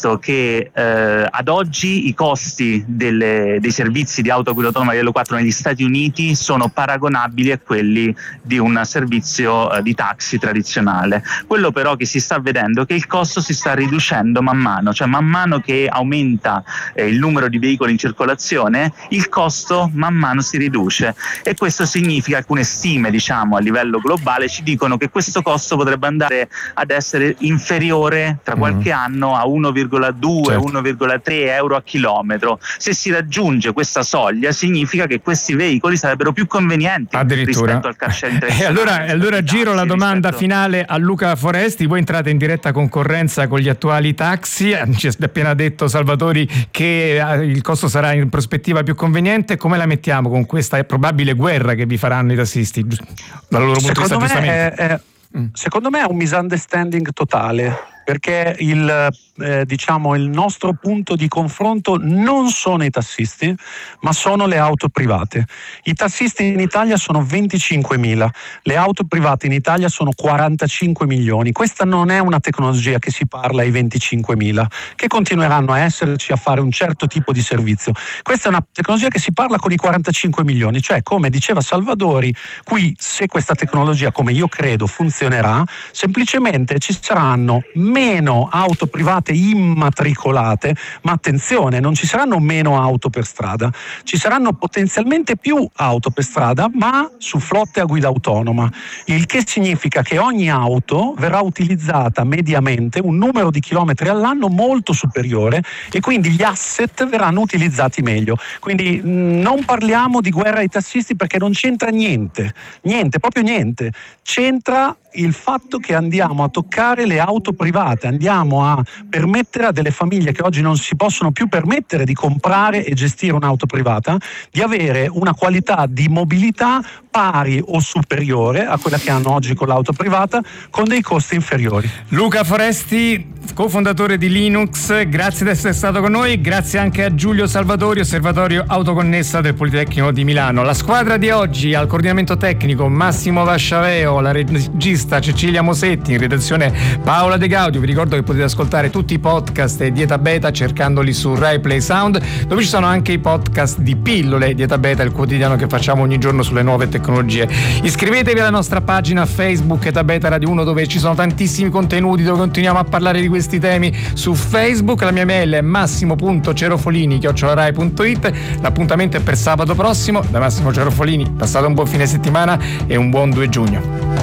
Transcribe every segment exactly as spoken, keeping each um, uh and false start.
visto che eh, ad oggi i costi delle, dei servizi di auto a guida autonoma livello quattro negli Stati Uniti sono paragonabili a quelli di un servizio eh, di taxi tradizionale. Quello però che si sta vedendo è che il costo si sta riducendo man mano, cioè man mano che aumenta eh, il numero di veicoli in circolazione, il costo man mano si riduce, e questo significa, alcune stime diciamo a livello globale ci dicono che questo costo potrebbe andare ad essere inferiore tra qualche mm. anno a uno virgola due, certo. uno virgola tre euro a chilometro. Se si raggiunge questa soglia significa che questi veicoli sarebbero più convenienti rispetto al car sharing tradizionale. E allora, allora giro la domanda rispetto... finale a Luca Foresti. Voi entrate in diretta concorrenza con gli attuali taxi, ci ha appena detto Salvatori che il costo sarà in prospettiva più conveniente. Come la mettiamo con questa probabile guerra che vi faranno i tassisti dal loro punto secondo di vista? Me è, è, mm. Secondo me è un misunderstanding totale, perché il, eh, diciamo, il nostro punto di confronto non sono i tassisti, ma sono le auto private. I tassisti in Italia sono venticinquemila, le auto private in Italia sono quarantacinque milioni. Questa non è una tecnologia che si parla ai venticinquemila, che continueranno a esserci, a fare un certo tipo di servizio. Questa è una tecnologia che si parla con i quarantacinque milioni, cioè, come diceva Salvadori, qui se questa tecnologia, come io credo, funzionerà, semplicemente ci saranno meno auto private immatricolate, ma attenzione, non ci saranno meno auto per strada, ci saranno potenzialmente più auto per strada, ma su flotte a guida autonoma, il che significa che ogni auto verrà utilizzata mediamente un numero di chilometri all'anno molto superiore, e quindi gli asset verranno utilizzati meglio. Quindi mh, non parliamo di guerra ai tassisti, perché non c'entra niente, niente, proprio niente. C'entra il fatto che andiamo a toccare le auto private, andiamo a permettere a delle famiglie che oggi non si possono più permettere di comprare e gestire un'auto privata, di avere una qualità di mobilità pari o superiore a quella che hanno oggi con l'auto privata, con dei costi inferiori. Luca Foresti, cofondatore di Linux, grazie di essere stato con noi. Grazie anche a Giulio Salvatori, osservatorio autoconnessa del Politecnico di Milano. La squadra di oggi al coordinamento tecnico Massimo Vasciaveo, la regista Cecilia Mosetti, in redazione Paola De Gaudio. Vi ricordo che potete ascoltare tutti i podcast di Dieta Beta cercandoli su Rai Play Sound, dove ci sono anche i podcast di Pillole. Dieta Beta, il quotidiano che facciamo ogni giorno sulle nuove tecnologie. Iscrivetevi alla nostra pagina Facebook Dieta Beta Radio uno, dove ci sono tantissimi contenuti, dove continuiamo a parlare di questi temi su Facebook. La mia mail è massimo punto cerofolini chiocciola rai punto it. L'appuntamento è per sabato prossimo. Da Massimo Cerofolini, passate un buon fine settimana e un buon due giugno.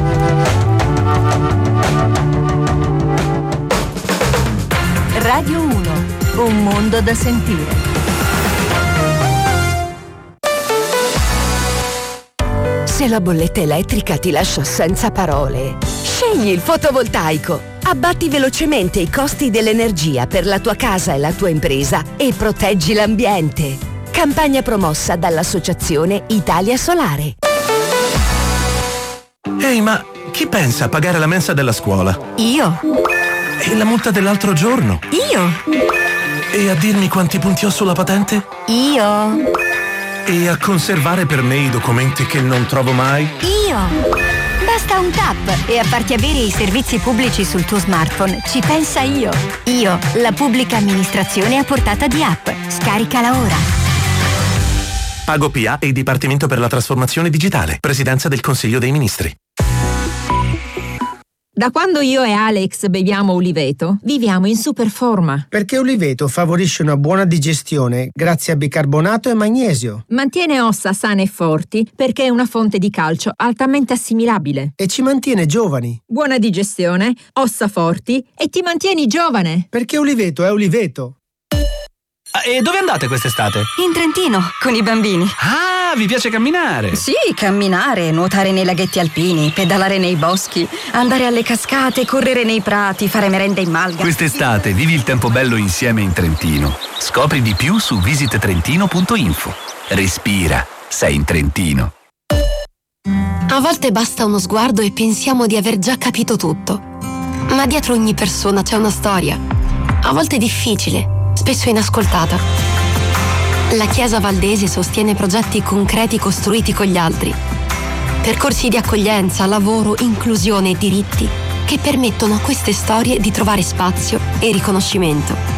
Radio uno, un mondo da sentire. Se la bolletta elettrica ti lascia senza parole, scegli il fotovoltaico. Abbatti velocemente i costi dell'energia per la tua casa e la tua impresa e proteggi l'ambiente. Campagna promossa dall'associazione Italia Solare. Ehi, ma chi pensa a pagare la mensa della scuola? Io. E la multa dell'altro giorno? Io. E a dirmi quanti punti ho sulla patente? Io. E a conservare per me i documenti che non trovo mai? Io. Basta un tap e a farti avere i servizi pubblici sul tuo smartphone. Ci pensa Io. Io, la pubblica amministrazione a portata di app. Scaricala ora. Pago P A e il Dipartimento per la Trasformazione Digitale. Presidenza del Consiglio dei Ministri. Da quando io e Alex beviamo Uliveto, viviamo in super forma. Perché Uliveto favorisce una buona digestione grazie a bicarbonato e magnesio. Mantiene ossa sane e forti perché è una fonte di calcio altamente assimilabile. E ci mantiene giovani. Buona digestione, ossa forti e ti mantieni giovane. Perché Uliveto è Uliveto. E dove andate quest'estate? In Trentino, con i bambini. Ah, vi piace camminare? Sì, camminare, nuotare nei laghetti alpini, pedalare nei boschi, andare alle cascate, correre nei prati, fare merenda in malga. Quest'estate vivi il tempo bello insieme in Trentino. Scopri di più su visit trentino punto info. Respira, sei in Trentino. A volte basta uno sguardo e pensiamo di aver già capito tutto. Ma dietro ogni persona c'è una storia. A volte difficile, spesso inascoltata. La Chiesa Valdese sostiene progetti concreti costruiti con gli altri. Percorsi di accoglienza, lavoro, inclusione e diritti che permettono a queste storie di trovare spazio e riconoscimento.